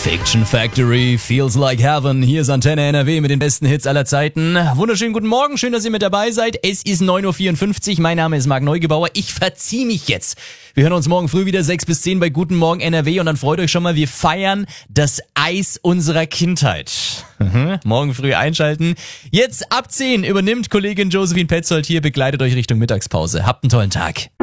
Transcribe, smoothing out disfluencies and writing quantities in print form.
Fiction Factory, Feels Like Heaven. Hier ist Antenne NRW mit den besten Hits aller Zeiten. Wunderschönen guten Morgen, schön, dass ihr mit dabei seid. Es ist 9.54 Uhr, mein Name ist Marc Neugebauer. Ich verziehe mich jetzt. Wir hören uns morgen früh wieder 6 bis 10 bei Guten Morgen NRW und dann freut euch schon mal, wir feiern das Eis unserer Kindheit. Morgen früh einschalten. Jetzt ab 10 übernimmt Kollegin Josephine Petzold hier, begleitet euch Richtung Mittagspause. Habt einen tollen Tag.